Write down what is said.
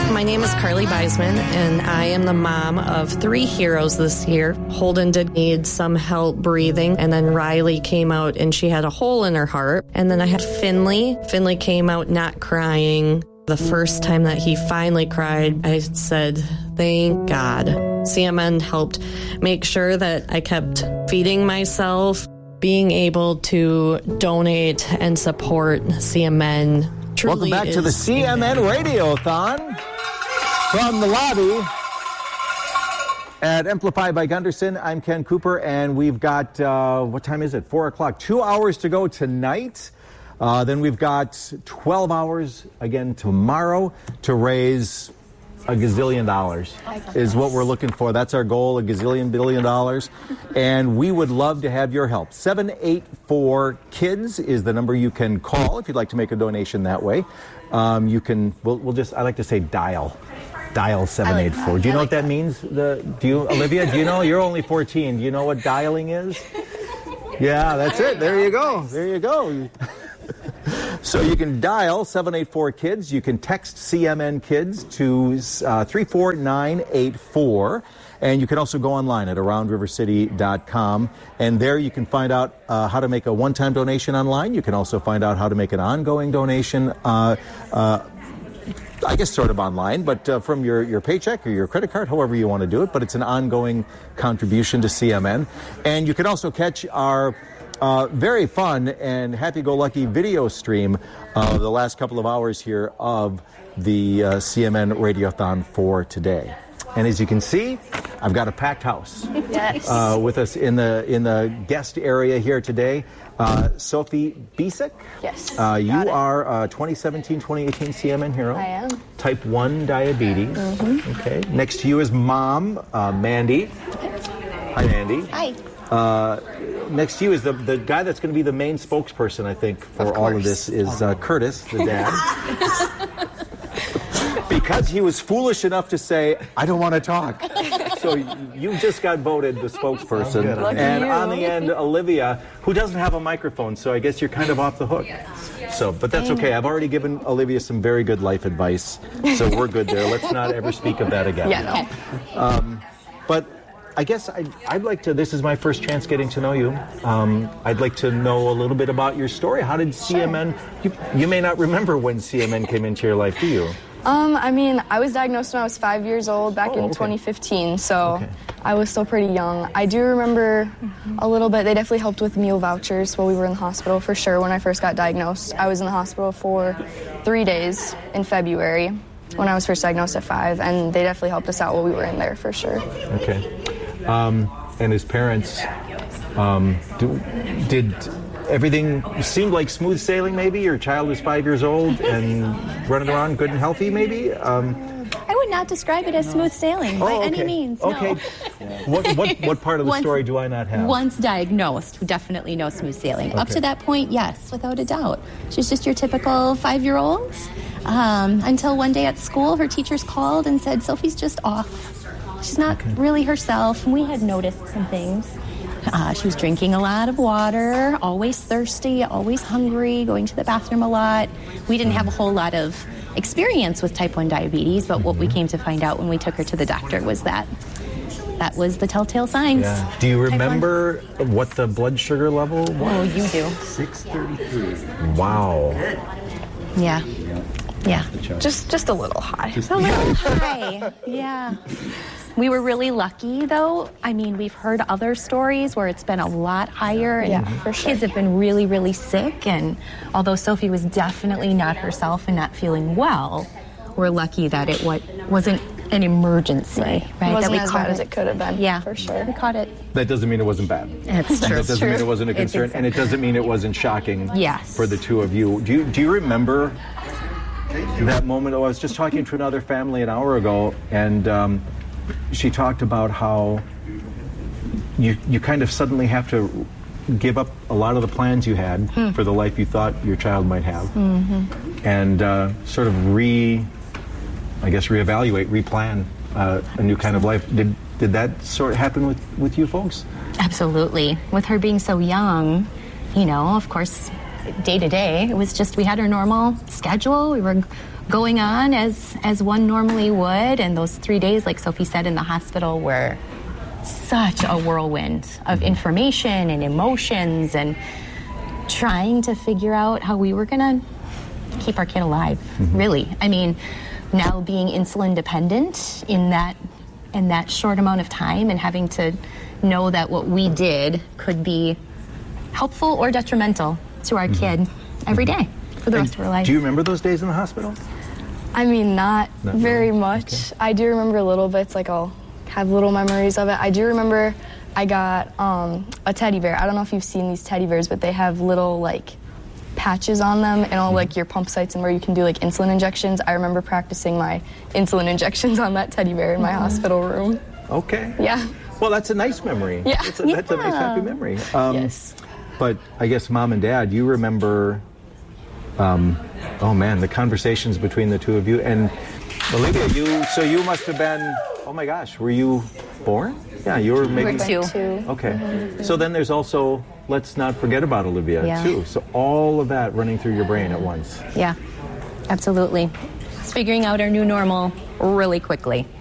My name is Carly Beisman, and I am the mom of 3 heroes this year. Holden did need some help breathing, and then Riley came out and she had a hole in her heart. And then I had Finley. Finley came out not crying. The first time that he finally cried, I said, thank God. CMN helped make sure that I kept feeding myself, being able to donate and support CMN. Welcome back to the CMN Radiothon from the lobby at Amplify by Gunderson. I'm Ken Cooper, and we've got, what time is it? 4 o'clock. 2 hours to go tonight. Then we've got 12 hours again tomorrow to raise $1 gazillion is what we're looking for. That's our goal, $1 gazillion billion. And we would love to have your help. 784-KIDS is the number you can call if you'd like to make a donation that way. You can, we'll just, I like to say dial 784. Do you know what that means? Olivia, do you know? You're only 14. Do you know what dialing is? Yeah, that's it. There you go. There you go. So you can dial 784-KIDS. You can text CMN Kids to 34984. And you can also go online at aroundrivercity.com. And there you can find out how to make a one-time donation online. You can also find out how to make an ongoing donation, I guess sort of online, but from your paycheck or your credit card, however you want to do it. But it's an ongoing contribution to CMN. And you can also catch our very fun and happy-go-lucky video stream the last couple of hours here of the CMN Radiothon for today. And as you can see, I've got a packed house. Yes. With us in the guest area here today. Sophie Bisek. Yes. You are 2017-2018 CMN hero. I am. Type 1 diabetes. Mm-hmm. Okay. Next to you is mom, Mandy. Hi, Mandy. Hi. Next to you is the guy that's going to be the main spokesperson, I think, for all of this is Curtis, the dad. Because he was foolish enough to say, I don't want to talk. So you just got voted the spokesperson. And on the end, Olivia, who doesn't have a microphone, so I guess you're kind of off the hook. So, but that's okay. I've already given Olivia some very good life advice, so we're good there. Let's not ever speak of that again. Yeah, no. But I guess I'd like to, this is my first chance getting to know you. I'd like to know a little bit about your story. How did CMN, you may not remember when CMN came into your life, do you? I mean, I was diagnosed when I was 5 years old back in 2015, so I was still pretty young. I do remember a little bit. They definitely helped with meal vouchers while we were in the hospital, for sure, when I first got diagnosed. I was in the hospital for 3 days in February when I was first diagnosed at 5, and they definitely helped us out while we were in there, for sure. Okay. And his parents, did everything seem like smooth sailing, maybe? Your child is 5 years old and running around good and healthy, maybe? I would not describe it as smooth sailing by any means. Okay. No. What part of the story do I not have? Once diagnosed, definitely no smooth sailing. Okay. Up to that point, yes, without a doubt. She's just your typical 5-year-old. Until one day at school, her teachers called and said, Sophie's just off. She's not really herself. And we had noticed some things. She was drinking a lot of water, always thirsty, always hungry, going to the bathroom a lot. We didn't have a whole lot of experience with type 1 diabetes, but what we came to find out when we took her to the doctor was that was the telltale signs. Yeah. Do you remember what the blood sugar level was? Oh, you do. 633. Wow. Yeah. Yeah. Just a little high. A little high. Yeah. We were really lucky, though. I mean, we've heard other stories where it's been a lot higher, and for sure. Kids have been really, really sick. And although Sophie was definitely not herself and not feeling well, we're lucky that it wasn't an emergency. Right? It wasn't as bad as it could have been. Yeah, for sure. We caught it. That doesn't mean it wasn't bad. It's true. That doesn't mean it wasn't a concern, exactly. and it doesn't mean it wasn't shocking. Yes. For the two of you. Do you remember that moment? Oh, I was just talking to another family an hour ago, and she talked about how you kind of suddenly have to give up a lot of the plans you had for the life you thought your child might have, and sort of reevaluate, replan a new kind of life. Did that sort of happen with you folks? Absolutely. With her being so young, of course, day to day, it was just we had our normal schedule. We were going on as one normally would. And those 3 days, like Sophie said, in the hospital were such a whirlwind of information and emotions and trying to figure out how we were going to keep our kid alive, really. I mean, now being insulin dependent in that short amount of time and having to know that what we did could be helpful or detrimental to our kid every day for the rest of her life. Do you remember those days in the hospital? I mean, not very really. much. Okay. I do remember little bits, like I'll have little memories of it. I do remember I got a teddy bear. I don't know if you've seen these teddy bears, but they have little like patches on them and all like your pump sites and where you can do like insulin injections. I remember practicing my insulin injections on that teddy bear in my hospital room. Okay. Yeah. Well, that's a nice memory. Yeah. That's a nice, happy memory. Yes. But I guess Mom and Dad, you remember, oh man, the conversations between the two of you. And Olivia, you must have been, oh my gosh, were you born? Yeah, you were maybe... We're 2. Okay. So then there's also, let's not forget about Olivia, too. So all of that running through your brain at once. Yeah, absolutely. It's figuring out our new normal really quickly.